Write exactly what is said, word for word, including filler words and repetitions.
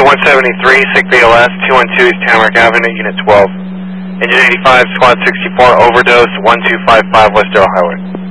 one seventy-three, S I C B L S, two one two East Tamarack Avenue, Unit twelve. Engine eighty-five, Squad sixty-four, overdose, one two five five West Dale Highway.